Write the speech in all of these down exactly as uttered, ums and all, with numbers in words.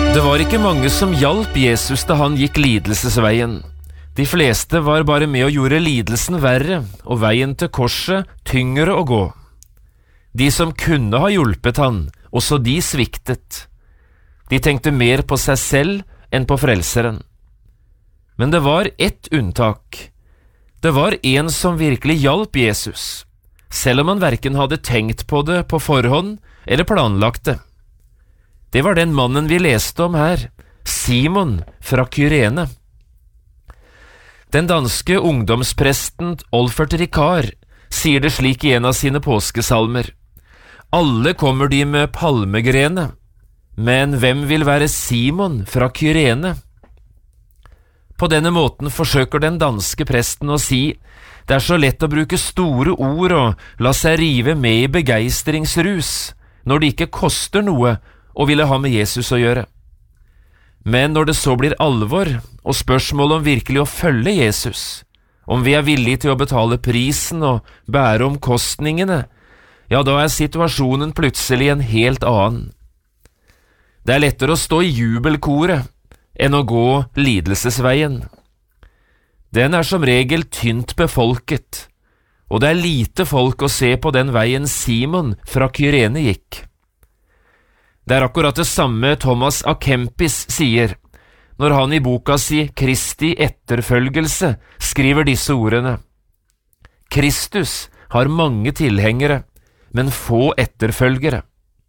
Det var ikke mange som hjalp Jesus da han gikk lidelsesveien. De fleste var bare med og gjorde lidelsen verre, og veien til korset tyngre å gå. De som kunne ha hjulpet han, også de sviktet. De tenkte mer på seg selv enn på frelseren. Men det var ett unntak. Det var en som virkelig hjalp Jesus, selv om han hverken hadde tenkt på det på forhånd eller planlagt det. Det var den mannen vi leste om her, Simon fra Kyrene. Den danske ungdomspresten Olfert Ricard sier det slik i en av sine påskesalmer: Alle kommer de med palmegrene, men hvem vil være Simon fra Kyrene? På denne måten forsøker den danske presten å si: det er så lett å bruke store ord og la seg rive med i begeistringsrus når det ikke koster noe og ville ha med Jesus å gjøre. Men når det så blir alvor, og spørsmål om virkelig å følge Jesus, om vi er villige til å betale prisen og bære omkostningene, ja, da er situasjonen plutselig en helt annen. Det er lettere å stå i jubelkoret enn å gå lidelsesveien. Den er som regel tynt befolket, og det er lite folk å se på den veien Simon fra Kyrene gikk. Det er akkurat det samme Thomas A. Kempis sier, når han i boka si Kristi etterfølgelse skriver disse ordene: Kristus har mange tilhengere, men få etterfølgere.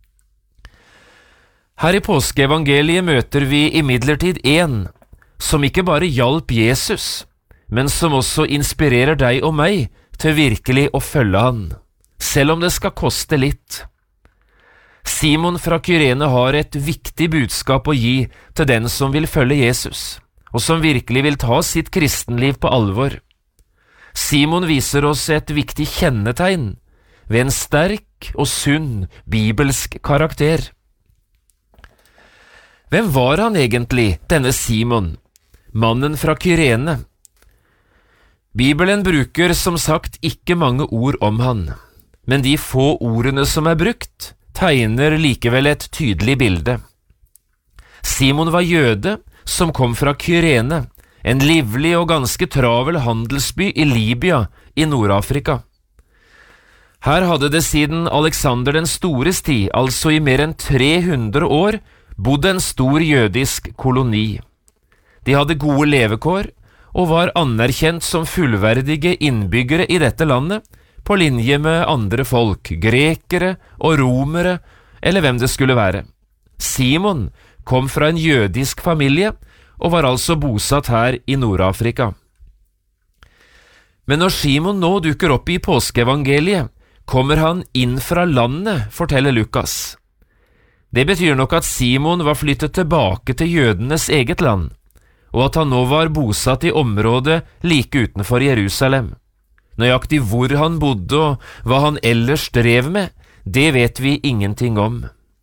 Her i påskeevangeliet møter vi imidlertid en som ikke bare hjalp Jesus, men som også inspirerer deg og meg til virkelig å følge han, selv om det skal koste litt. Simon fra Kyrene har et viktig budskap å gi til den som vil følge Jesus, og som virkelig vil ta sitt kristenliv på alvor. Simon viser oss et viktig kjennetegn ved en sterk og sunn bibelsk karakter. Hvem var han egentlig, denne Simon, mannen fra Kyrene? Bibelen bruker som sagt ikke mange ord om han, men de få ordene som er brukt, tegner likevel et tydelig bilde. Simon var jøde som kom fra Kyrene, en livlig og ganske travel handelsby i Libya i Nord-Afrika. Her hadde det siden Alexander den stores tid, altså i mer enn tre hundre år, bodd en stor jødisk koloni. De hadde gode levekår og var anerkjent som fullverdige innbyggere i dette landet, på linje med andre folk, grekere og romere, eller hvem det skulle være. Simon kom fra en jødisk familie, og var altså bosatt her i Nord-Afrika. Men når Simon nå dukker opp i påskeevangeliet, kommer han inn fra landet, forteller Lukas. Det betyr nok at Simon var flyttet tilbake til jødenes eget land, og at han nå var bosatt i området like utenfor Jerusalem. Nøyaktig hvor han bodde og hva han ellers drev med, det vet vi ingenting om.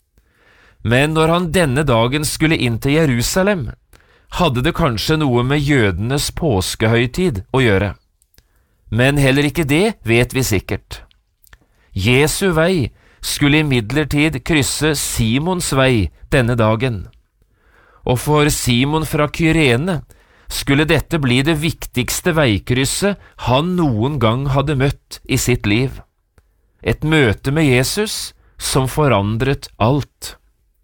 Men når han denne dagen skulle inn til Jerusalem, hadde det kanskje noe med jødenes påskehøytid å gjøre. Men heller ikke det vet vi sikkert. Jesu vei skulle imidlertid krysse Simons vei denne dagen. Og for Simon fra Kyrene skulle dette bli det viktigste veikrysset han noen gang hadde møtt i sitt liv. Et møte med Jesus som forandret alt.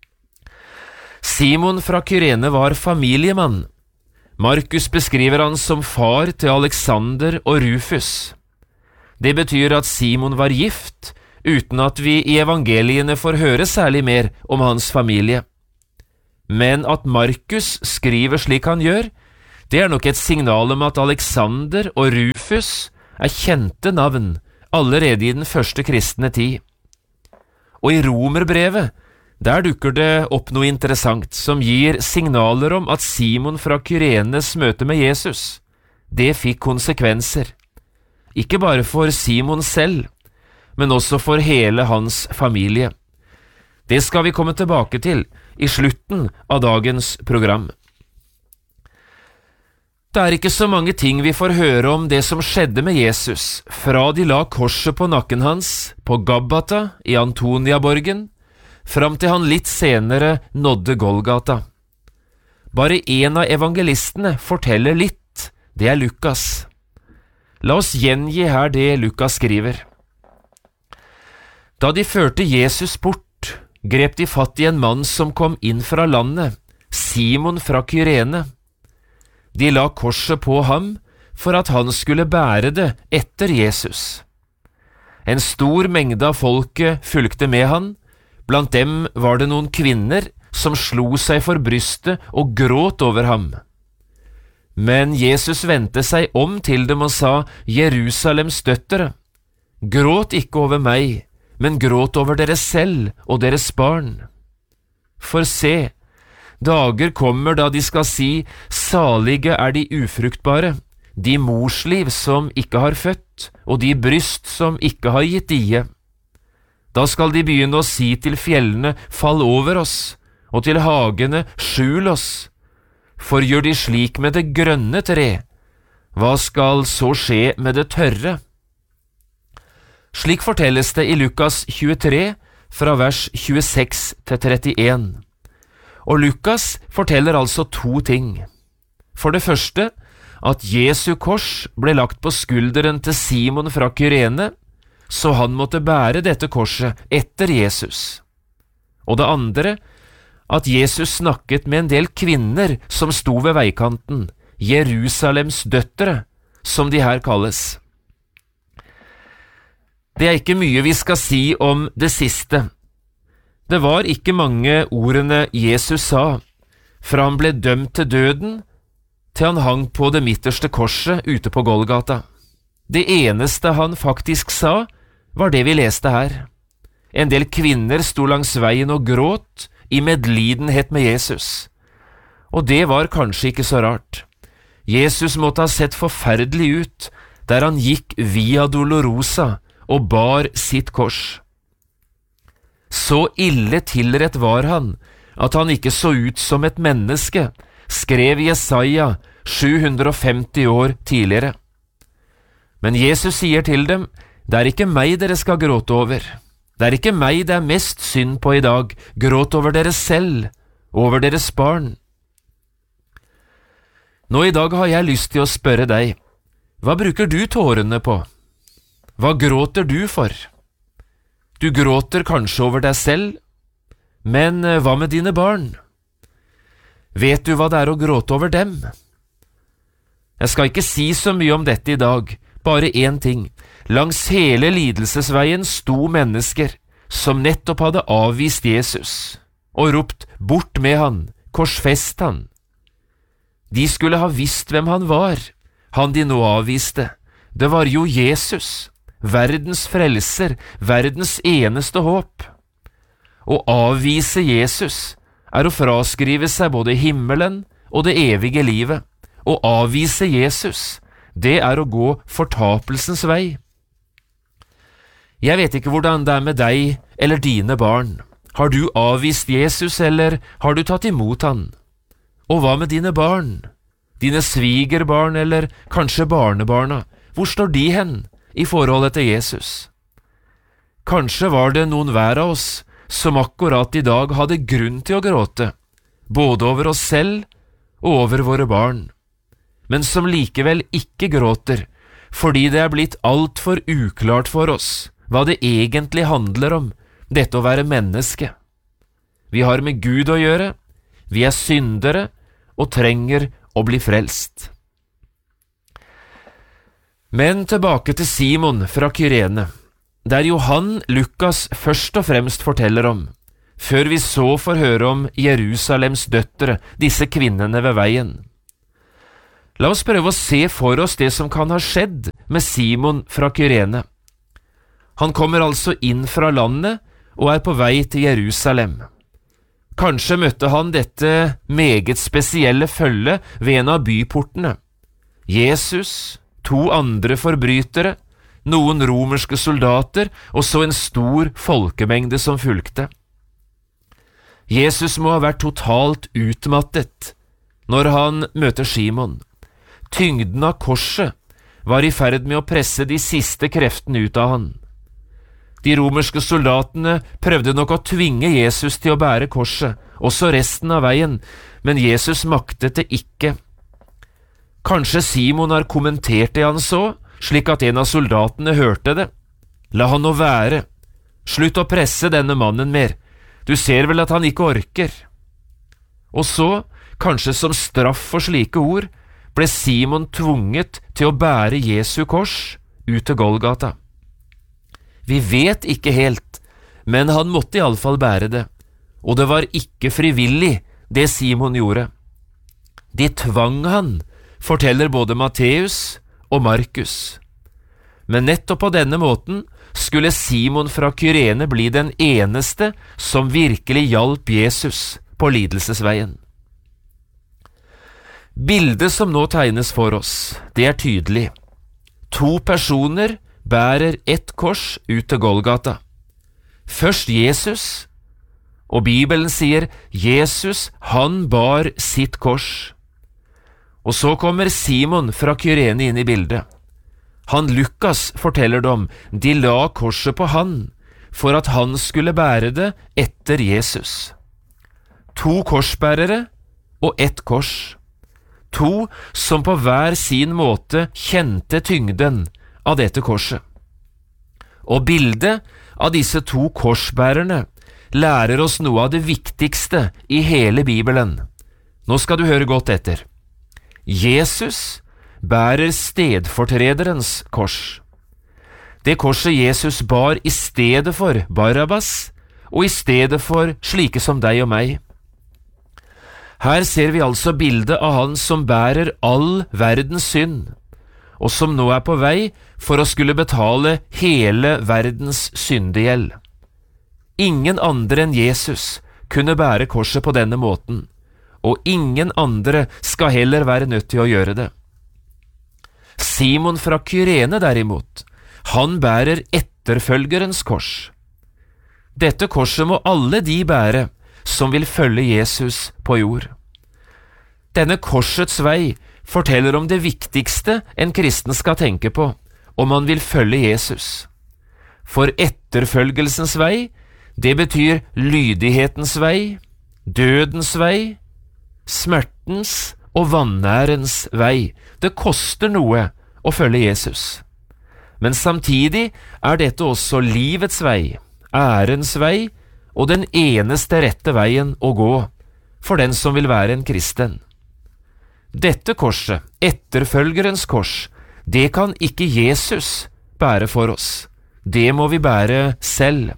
Simon fra Kyrene var familiemann. Markus beskriver han som far til Alexander og Rufus. Det betyr at Simon var gift, uten at vi i evangeliene får høre særlig mer om hans familie. Men at Markus skriver slik han gjør, det er nok et signal om at Alexander og Rufus er kjente navn allerede i den første kristne tid. Og i Romerbrevet, der dukker det opp noe interessant som gir signaler om at Simon fra Kyrenes møte med Jesus, det fikk konsekvenser. Ikke bare for Simon selv, men også for hele hans familie. Det skal vi komme tilbake til i slutten av dagens program. Det er ikke så mange ting vi får høre om det som skjedde med Jesus, fra de la korset på nakken hans, på Gabbata i Antoniaborgen, fram til han litt senere nådde Golgata. Bare en av evangelistene forteller litt, det er Lukas. La oss gjengi her det Lukas skriver. Da de førte Jesus bort, grep de fatt i en mann som kom inn fra landet, Simon fra Kyrene. De la korset på ham for at han skulle bære det etter Jesus. En stor mengde av folket fulgte med han, blant dem var det noen kvinner som slo seg for brystet og gråt over ham. Men Jesus vendte seg om til dem og sa, Jerusalems døtre, gråt ikke over meg, men gråt over dere selv og deres barn. For se, dager kommer da de skal si, salige er de ufruktbare, de morsliv som ikke har født, og de bryst som ikke har gitt die. Da skal de begynne å si til fjellene, fall over oss, og til hagene, skjul oss. For gjør de slik med det grønne tre, hva skal så skje med det tørre? Slik fortelles det i Lukas tjuetre, fra vers tjueseks til trettien. Og Lukas forteller altså to ting. For det første, at Jesu kors ble lagt på skulderen til Simon fra Kyrene, så han måtte bære dette korset etter Jesus. Og det andre, at Jesus snakket med en del kvinner som sto ved veikanten, Jerusalems døtre, som de her kalles. Det er ikke mye vi skal si om det siste. Det var ikke mange ordene Jesus sa, fra han ble dømt til døden, til han hang på det midterste korset ute på Golgata. Det eneste han faktisk sa, var det vi leste her. En del kvinner sto langs veien og gråt i medlidenhet med Jesus. Og det var kanskje ikke så rart. Jesus måtte ha sett forferdelig ut der han gikk via Dolorosa og bar sitt kors. Så ille tilrett var han at han ikke så ut som et menneske, skrev Jesaja sju hundre femti år tidligere. Men Jesus sier til dem, det er ikke meg dere skal gråte over. Det er ikke meg det er mest synd på i dag. Gråt over dere selv, over deres barn. Nå i dag har jeg lyst til å spørre deg, hva bruker du tårene på? Hva gråter du for? Du gråter kanskje over deg selv, men hva med dine barn? Vet du hva det er å gråte over dem? Jeg skal ikke si så mye om dette i dag, bare én ting. Langs hele lidelsesveien sto mennesker som nettopp hadde avvist Jesus og ropt bort med han, korsfest han. De skulle ha visst hvem han var, han de nå avviste. Det var jo Jesus, verdens frelser, verdens eneste håp. Å avvise Jesus er å fraskrive seg både himmelen og det evige livet. Å avvise Jesus, det er å gå fortapelsens vei. Jeg vet ikke hvordan det er med deg eller dine barn. Har du avvist Jesus, eller har du tatt imot han? Og hva med dine barn? Dine svigerbarn, eller kanskje barnebarna? Hvor står de hen i forholdet til Jesus? Kanskje var det noen hver av oss som akkurat i dag hadde grunn til å gråte, både over oss selv og over våre barn, men som likevel ikke gråter, fordi det er blitt alt for uklart for oss hva det egentlig handler om, dette å være menneske. Vi har med Gud å gjøre, vi er syndere og trenger å bli frelst. Men tilbake til Simon fra Kyrene. Det er jo han Lukas først og fremst forteller om, før vi så får høre om Jerusalems døtre, disse kvinnene ved veien. La oss prøve å se for oss det som kan ha skjedd med Simon fra Kyrene. Han kommer altså inn fra landet og er på vei til Jerusalem. Kanskje møtte han dette meget spesielle følge ved en av byportene. Jesus, to andre forbrytere, noen romerske soldater og så en stor folkemengde som fulgte. Jesus må ha vært totalt utmattet når han møter Simon. Tyngden av korset var i ferd med å presse de siste kreftene ut av han. De romerske soldatene prøvde nok å tvinge Jesus til å bære korset, også resten av veien, men Jesus maktet det ikke. Kanskje Simon har kommentert det han så, slik at en av soldatene hørte det. La han nå være. Slutt å presse denne mannen mer. Du ser vel at han ikke orker. Og så, kanskje som straff for slike ord, ble Simon tvunget til å bære Jesu kors ut til Golgata. Vi vet ikke helt, men han måtte i alle fall bære det, og det var ikke frivillig det Simon gjorde. De tvang han, forteller både Matteus og Markus. Men nettopp på denne måten skulle Simon fra Kyrene bli den eneste som virkelig hjalp Jesus på lidelsesveien. Bildet som nå tegnes for oss, det er tydelig. To personer bærer ett kors ut til Golgata. Først Jesus, og Bibelen sier Jesus, han bar sitt kors. Og så kommer Simon fra Kyrene inn i bildet. Han Lukas forteller det om, de la korset på han, for at han skulle bære det etter Jesus. To korsbærere og ett kors. To som på hver sin måte kjente tyngden av dette korset. Og bildet av disse to korsbærerne lærer oss noe av det viktigste i hele Bibelen. Nå skal du høre godt etter. Jesus bærer stedfortrederens kors. Det korset Jesus bar i stedet for Barabbas, og i stedet for slike som deg og meg. Her ser vi altså bildet av han som bærer all verdens synd, og som nå er på vei for å skulle betale hele verdens syndegjeld. Ingen andre enn Jesus kunne bære korset på denne måten, og ingen andre skal heller være nødt til å gjøre det. Simon fra Kyrene derimot, han bærer etterfølgerens kors. Dette korset må alle de bære som vil følge Jesus på jord. Denne korsets vei forteller om det viktigste en kristen skal tenke på, om man vil følge Jesus. For etterfølgelsens vei, det betyr lydighetens vei, dødens vei, smertens og vanærens vei. Det koster noe å følge Jesus. Men samtidig er dette også livets vei, ærens vei og den eneste rette veien å gå for den som vil være en kristen. Dette korset, etterfølgerens kors, det kan ikke Jesus bære for oss. Det må vi bære selv.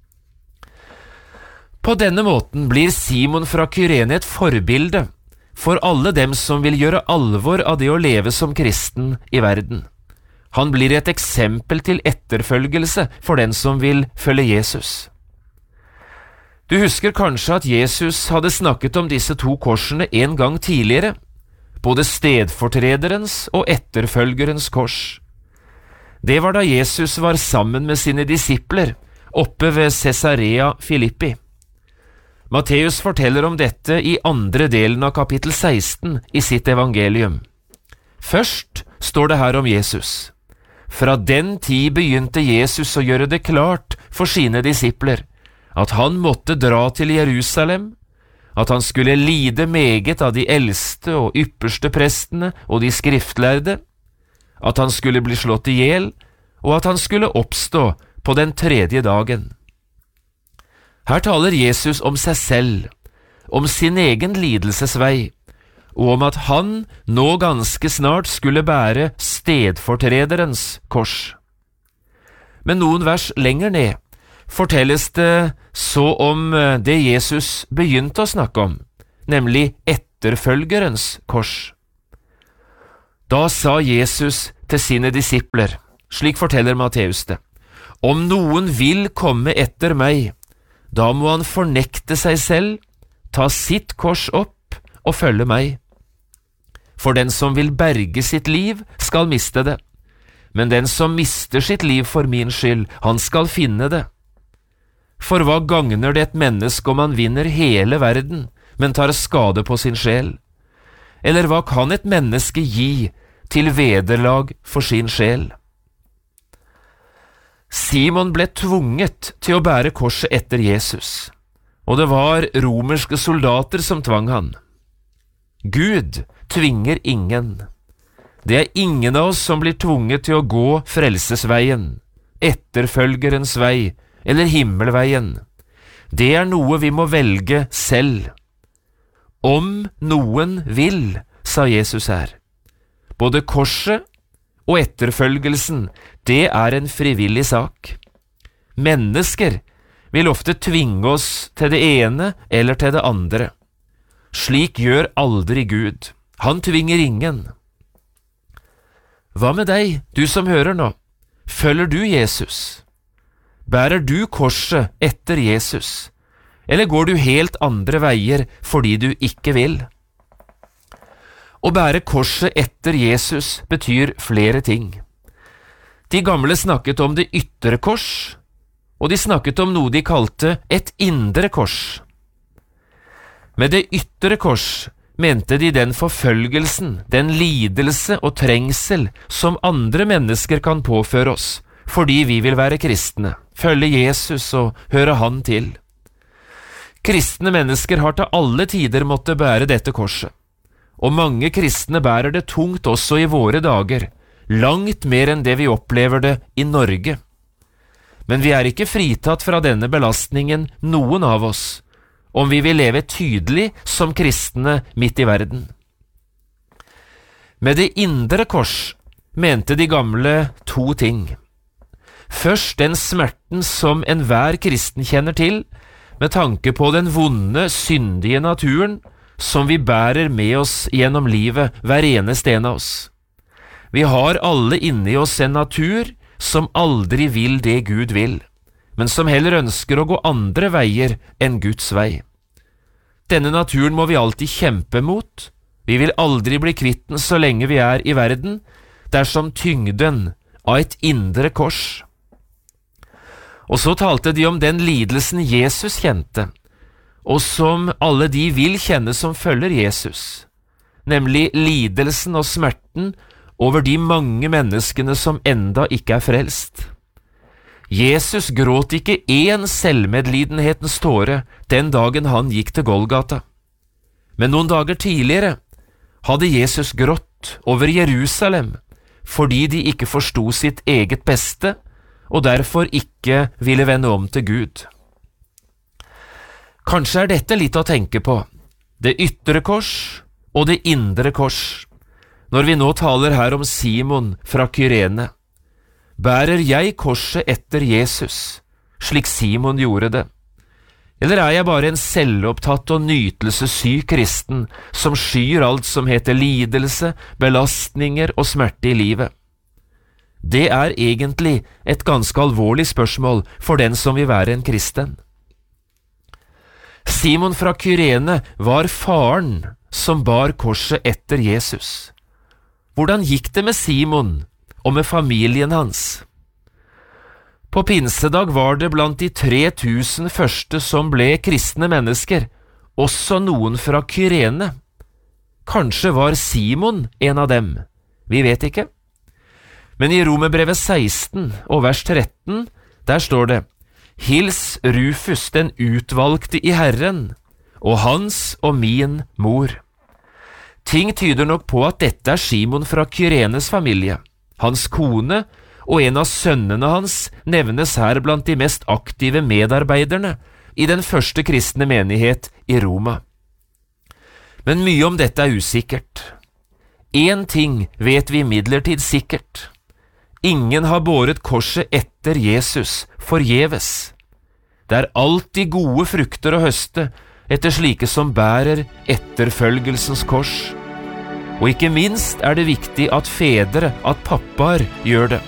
På denne måten blir Simon fra Kyrene et forbilde for alle dem som vil gjøre alvor av det å leve som kristen i verden. Han blir et eksempel til etterfølgelse for den som vil følge Jesus. Du husker kanskje at Jesus hadde snakket om disse to korsene en gang tidligere, både stedfortrederens og etterfølgerens kors. Det var da Jesus var sammen med sine disipler oppe ved Cesarea Filippi. Matteus forteller om dette i andre delen av kapittel seksten i sitt evangelium. Først står det her om Jesus. Fra den tid begynte Jesus å gjøre det klart for sine disipler at han måtte dra til Jerusalem, at han skulle lide meget av de eldste og ypperste prestene og de skriftlærde, at han skulle bli slått ihjel, og at han skulle oppstå på den tredje dagen. Her taler Jesus om seg selv, om sin egen lidelsesvei, og om at han nå ganske snart skulle bære stedfortrederens kors. Men noen vers lenger ned fortelles det så om det Jesus begynte å snakke om, nemlig etterfølgerens kors. Da sa Jesus til sine disipler, slik forteller Matteus det, om noen vil komme etter meg, da må han fornekte seg selv, ta sitt kors opp og følge meg. For den som vil berge sitt liv, skal miste det, men den som mister sitt liv for min skyld, han skal finne det. For hva gagner det et menneske om han vinner hele verden, men tar skade på sin sjel? Eller hva kan et menneske gi til vederlag for sin sjel? Simon ble tvunget til å bære korset etter Jesus, og det var romerske soldater som tvang han. Gud tvinger ingen. Det er ingen av oss som blir tvunget til å gå frelsesveien, etterfølgerens vei eller himmelveien. Det er noe vi må velge selv. Om noen vil, sa Jesus her. Både korset og etterfølgelsen, det er en frivillig sak. Mennesker vil ofte tvinge oss til det ene eller til det andre. Slik gjør aldri Gud. Han tvinger ingen. Hva med deg, du som hører nå? Følger du Jesus? Bærer du korset etter Jesus? Eller går du helt andre veier fordi du ikke vil? Å bære korset etter Jesus betyr flere ting. De gamle snakket om det ytre kors, og de snakket om noe de kalte et indre kors. Med det ytre kors mente de den forfølgelsen, den lidelse og trengsel som andre mennesker kan påføre oss, fordi vi vil være kristne, følge Jesus og høre han til. Kristne mennesker har til alle tider måttet bære dette korset, og mange kristne bærer det tungt også i våre dager, langt mer enn det vi opplever det i Norge. Men vi er ikke fritatt fra denne belastningen, noen av oss, om vi vil leve tydelig som kristne midt i verden. Med det indre kors mente de gamle to ting. Først den smerten som enhver kristen kjenner til, med tanke på den vonde, syndige naturen som vi bærer med oss gjennom livet, hver eneste en av oss. Vi har alle inni oss en natur som aldri vil det Gud vil, men som heller ønsker å gå andre veier enn Guds vei. Denne naturen må vi alltid kjempe mot. Vi vil aldri bli kvitt den så lenge vi er i verden. Det er som tyngden av et indre kors. Og så talte de om den lidelsen Jesus kjente, og som alle de vil kjenne som følger Jesus, nemlig lidelsen og smerten over de mange menneskene som enda ikke er frelst. Jesus gråt ikke én selvmedlidenhetens tåre den dagen han gikk til Golgata. Men noen dager tidligere hadde Jesus grått over Jerusalem fordi de ikke forsto sitt eget beste og derfor ikke ville vende om til Gud. Kanskje er dette litt å tenke på, det ytre kors og det indre kors, når vi nå taler her om Simon fra Kyrene. Bærer jeg korset etter Jesus, slik Simon gjorde det? Eller er jeg bare en selvopptatt og nytelsessyk kristen som skyr alt som heter lidelse, belastninger og smerte i livet? Det er egentlig et ganske alvorlig spørsmål for den som vil være en kristen. Simon fra Kyrene var faren som bar korset etter Jesus. Hvordan gikk det med Simon og med familien hans? På pinsedag var det blant de tre tusen første som ble kristne mennesker, også noen fra Kyrene. Kanskje var Simon en av dem, vi vet ikke. Men i Romerbrevet seksten og vers tretten, der står det: Hils Rufus, den utvalgte i Herren, og hans og min mor. Ting tyder nok på at dette er Simon fra Kyrenes familie. Hans kone og en av sønnene hans nevnes her blant de mest aktive medarbeiderne i den første kristne menighet i Roma. Men mye om dette er usikkert. En ting vet vi imidlertid sikkert. Ingen har båret korset etter Jesus forgjeves. Det er alltid gode frukter å høste etter slike som bærer etterfølgelsens kors. Og ikke minst er det viktig at fedre, at pappaer, gjør det.